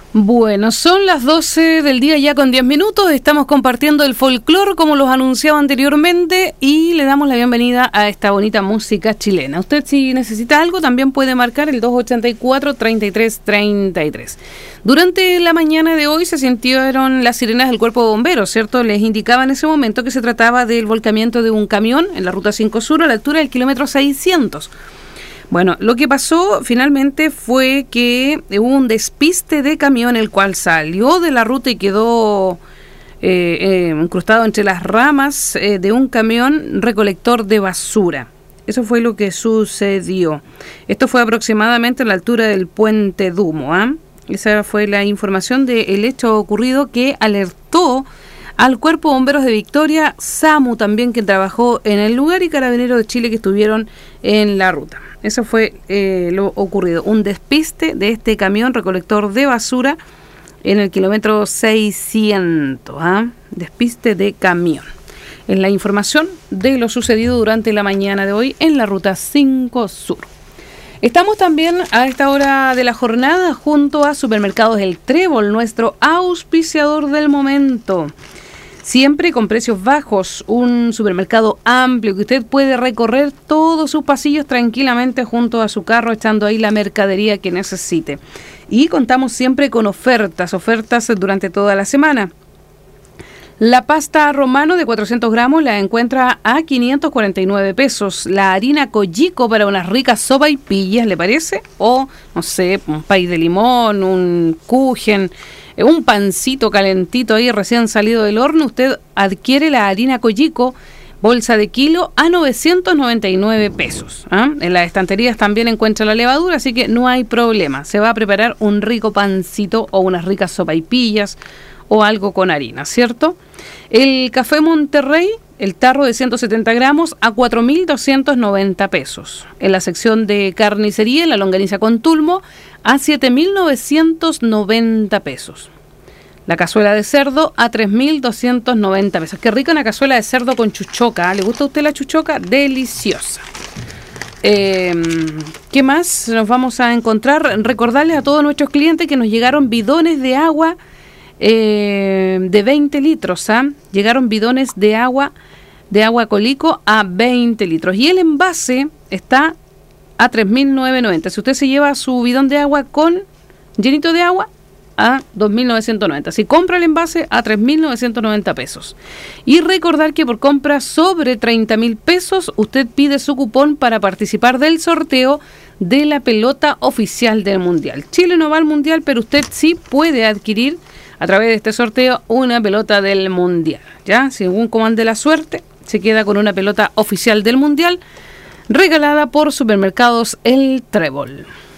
Bueno, son las 12 del día ya con 10 minutos, estamos compartiendo el folclore como los anunciaba anteriormente y le damos la bienvenida a esta bonita música chilena. Usted si necesita algo también puede marcar el 284-3333. Durante la mañana de hoy se sintieron las sirenas del Cuerpo de Bomberos, ¿cierto? Les indicaba en ese momento que se trataba del volcamiento de un camión en la Ruta 5 Sur a la altura del kilómetro 600. Bueno, lo que pasó finalmente fue que hubo un despiste de camión, el cual salió de la ruta y quedó incrustado entre las ramas de un camión recolector de basura. Eso fue lo que sucedió. Esto fue aproximadamente a la altura del Puente Dumo, ¿ah? Esa fue la información del hecho ocurrido que alertó al Cuerpo de Bomberos de Victoria, SAMU también que trabajó en el lugar y Carabineros de Chile que estuvieron en la ruta. Eso fue lo ocurrido, un despiste de este camión recolector de basura en el kilómetro 600, despiste de camión. Es la información de lo sucedido durante la mañana de hoy en la Ruta 5 Sur. Estamos también a esta hora de la jornada junto a Supermercados El Trébol, nuestro auspiciador del momento. Siempre con precios bajos, un supermercado amplio que usted puede recorrer todos sus pasillos tranquilamente junto a su carro, echando ahí la mercadería que necesite. Y contamos siempre con ofertas durante toda la semana. La pasta romano de 400 gramos la encuentra a 549 pesos. La harina Collico para unas ricas sopaipillas, ¿le parece? O, no sé, un pay de limón, un kuchen, un pancito calentito ahí recién salido del horno. Usted adquiere la harina Collico, bolsa de kilo, a 999 pesos. En las estanterías también encuentra la levadura, así que no hay problema. Se va a preparar un rico pancito o unas ricas sopaipillas o algo con harina, ¿cierto? El café Monterrey, el tarro de 170 gramos, a 4.290 pesos. En la sección de carnicería, la longaniza con tulmo, a 7.990 pesos. La cazuela de cerdo, a 3.290 pesos. Qué rica una cazuela de cerdo con chuchoca. ¿Le gusta a usted la chuchoca? Deliciosa. ¿Qué más nos vamos a encontrar? Recordarles a todos nuestros clientes que nos llegaron bidones de agua de 20 litros, llegaron bidones de agua Colico a 20 litros y el envase está a 3.990. Si usted se lleva su bidón de agua con llenito de agua, a 2.990. Si compra el envase, a 3.990 pesos. Y recordar que por compra sobre 30.000 pesos, usted pide su cupón para participar del sorteo de la pelota oficial del Mundial. Chile no va al Mundial, pero usted sí puede adquirir a través de este sorteo una pelota del Mundial. ¿Ya? Según cómo ande la suerte, se queda con una pelota oficial del Mundial regalada por Supermercados El Trébol.